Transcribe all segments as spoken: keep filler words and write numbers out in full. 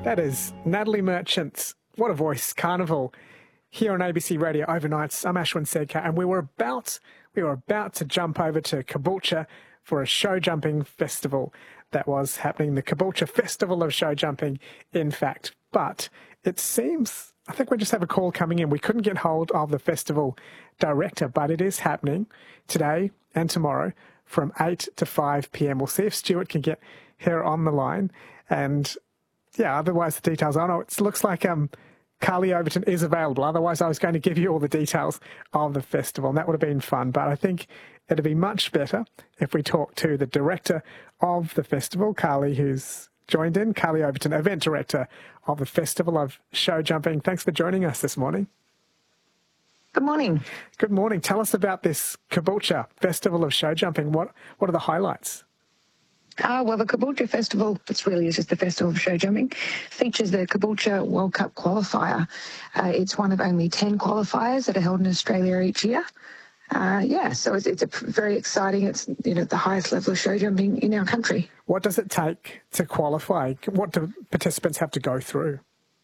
That is Natalie Merchant. What a voice. Carnival here on A B C Radio Overnights. I'm Ashwin Sedkar, and we were about we were about to jump over to Caboolture for a show jumping festival that was happening, the Caboolture Festival of Show Jumping, in fact. But it seems, I think we just have a call coming in. We couldn't get hold of the festival director, but it is happening today and tomorrow from eight to five p m. We'll see if Stuart can get her on the line. And yeah, otherwise the details, I know it looks like um, Carly Overton is available. Otherwise I was going to give you all the details of the festival, and that would have been fun. But I think it'd be much better if we talk to the director of the festival, Carly, who's joined in. Carly Overton, event director of the Festival of Show Jumping. Thanks for joining us this morning. Good morning. Good morning. Tell us about this Caboolture Festival of Show Jumping. What, what are the highlights? Uh, well, the Caboolture Festival, it's really is just the Festival of Show Jumping, features the Caboolture World Cup qualifier. Uh, it's one of only ten qualifiers that are held in Australia each year. Uh, yeah, so it's, it's a very exciting, it's, you know, the highest level of show jumping in our country. What does it take to qualify? What do participants have to go through?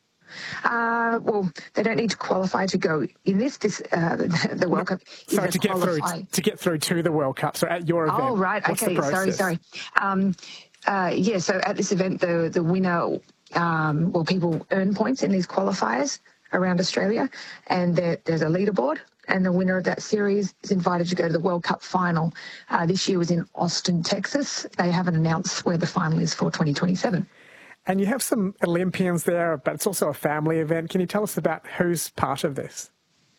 Uh, well, they don't need to qualify to go in this, this uh, the, the World Cup. So to get qualify. through to get through to the World Cup, so at your event. Oh, right, what's okay, the sorry, process? sorry. Um, uh, yeah, so at this event, the, the winner, um, well, people earn points in these qualifiers around Australia, and there, there's a leaderboard, and the winner of that series is invited to go to the World Cup final. Uh, this year was in Austin, Texas. They haven't announced where the final is for twenty twenty-seven. And you have some Olympians there, but it's also a family event. Can you tell us about who's part of this?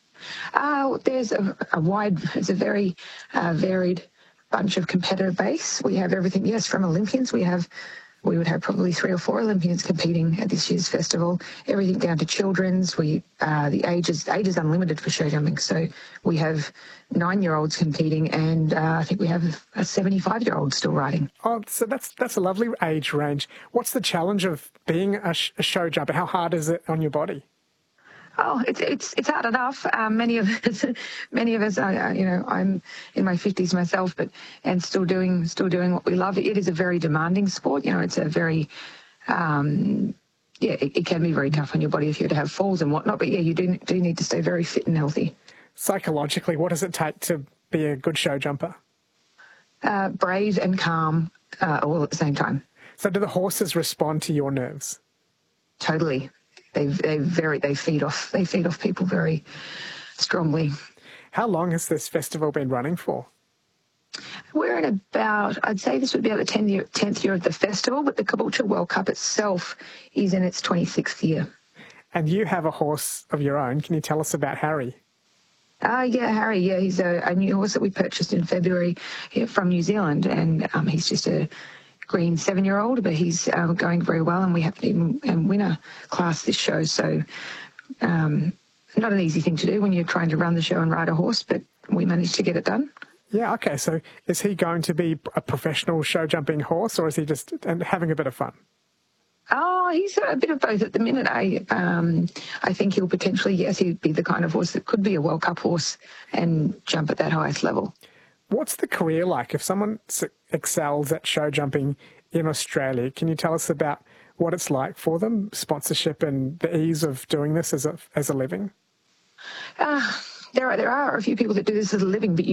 Uh, there's a, a wide, it's a very uh, varied bunch of competitor base. We have everything, yes, from Olympians. We have, we would have probably three or four Olympians competing at this year's festival. Everything down to children's. We uh, the age is age is unlimited for show jumping. So we have nine-year-olds competing, and uh, I think we have a seventy-five-year-old still riding. Oh, so that's that's a lovely age range. What's the challenge of being a, sh a show jumper? How hard is it on your body? Oh, it's it's it's hard enough. Um, many of us, many of us, uh, you know, I'm in my fifties myself, but and still doing still doing what we love. It is a very demanding sport. You know, it's a very, um, yeah, it, it can be very tough on your body if you're to have falls and whatnot. But yeah, you do do need to stay very fit and healthy. Psychologically, what does it take to be a good show jumper? Uh, brave and calm, uh, all at the same time. So, do the horses respond to your nerves? Totally. They they very they feed off they feed off people very strongly. How long has this festival been running for? We're in about, I'd say this would be about the tenth year, tenth year of the festival, but the Caboolture World Cup itself is in its twenty-sixth year. And you have a horse of your own. Can you tell us about Harry? Uh, yeah, Harry, yeah, he's a, a new horse that we purchased in February here from New Zealand, and um, he's just a green seven-year-old, but he's um, going very well, and we have to even um, win a class this show, so um, not an easy thing to do when you're trying to run the show and ride a horse, but we managed to get it done. Yeah, okay, so is he going to be a professional show jumping horse, or is he just and having a bit of fun? Oh, he's a bit of both at the minute. I um, I think he'll potentially, yes, he'd be the kind of horse that could be a World Cup horse and jump at that highest level. What's the career like? If someone excels at show jumping in Australia, can you tell us about what it's like for them, sponsorship and the ease of doing this as a, as a living? Uh, there are, there are a few people that do this as a living, but you